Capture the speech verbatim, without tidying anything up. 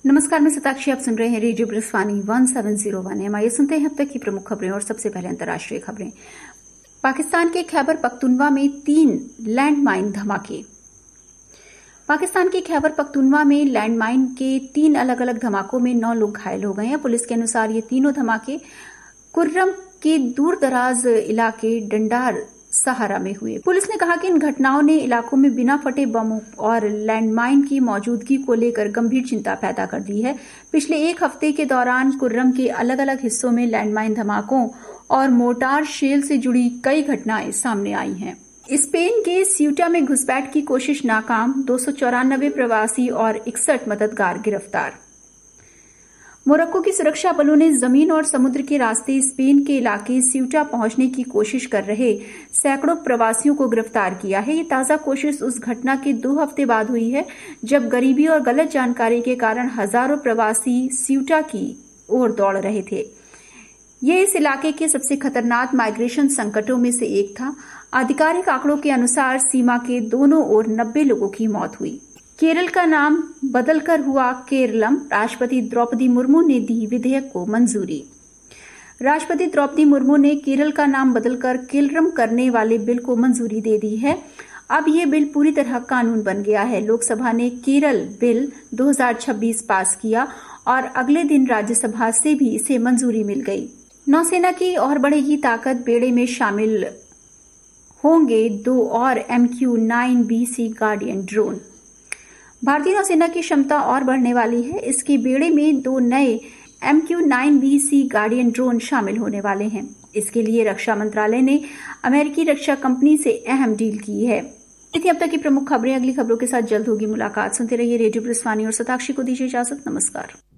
नमस्कार, मैं सताक्षी। आप सुन रहे हैं radio ब्रिस्वानी one seven zero one M. आइए सुनते हैं अब तक की प्रमुख खबरें और सबसे पहले अंतर्राष्ट्रीय खबरें। पाकिस्तान के खैबर पख्तूनवा में तीन लैंडमाइन धमाके। पाकिस्तान के खैबर पख्तूनवा में लैंडमाइन के तीन अलग अलग धमाकों में नौ लोग घायल हो गए हैं। पुलिस के अनुसार ये तीनों धमाके कुर्रम के दूर दराज इलाके डंडार सहारा में हुए। पुलिस ने कहा कि इन घटनाओं ने इलाकों में बिना फटे बमों और लैंडमाइन की मौजूदगी को लेकर गंभीर चिंता पैदा कर दी है। पिछले एक हफ्ते के दौरान कुर्रम के अलग अलग हिस्सों में लैंडमाइन धमाकों और मोर्टार शेल से जुड़ी कई घटनाएं सामने आई हैं। स्पेन के स्यूटा में घुसपैठ की कोशिश नाकाम, दो सौ चौरानबे प्रवासी और इकसठ मददगार गिरफ्तार। मोरक्को की सुरक्षा बलों ने जमीन और समुद्र के रास्ते स्पेन के इलाके स्यूटा पहुंचने की कोशिश कर रहे सैकड़ों प्रवासियों को गिरफ्तार किया है। ये ताजा कोशिश उस घटना के दो हफ्ते बाद हुई है जब गरीबी और गलत जानकारी के कारण हजारों प्रवासी स्यूटा की ओर दौड़ रहे थे। ये इस इलाके के सबसे खतरनाक माइग्रेशन संकटों में से एक था। आधिकारिक आंकड़ों के अनुसार सीमा के दोनों ओर नब्बे लोगों की मौत हुई। केरल का नाम बदलकर हुआ केरलम। राष्ट्रपति द्रौपदी मुर्मू ने दी विधेयक को मंजूरी। राष्ट्रपति द्रौपदी मुर्मू ने केरल का नाम बदलकर केरलम करने वाले बिल को मंजूरी दे दी है। अब ये बिल पूरी तरह कानून बन गया है। लोकसभा ने केरल बिल दो हज़ार छब्बीस पास किया और अगले दिन राज्यसभा से भी इसे मंजूरी मिल गई। नौसेना की और बढ़ेगी ताकत। बेड़े में शामिल होंगे दो और M Q nine B C guardian drone. भारतीय नौसेना की क्षमता और बढ़ने वाली है। इसके बेड़े में दो नए M Q nine B C guardian drone शामिल होने वाले हैं। इसके लिए रक्षा मंत्रालय ने अमेरिकी रक्षा कंपनी से अहम डील की है। ये थी अब तक की प्रमुख खबरें। अगली खबरों के साथ जल्द होगी मुलाकात। सुनते रहिए रेडियो ब्रिस्वानी और सताक्षी को दीजिए इजाजत। नमस्कार।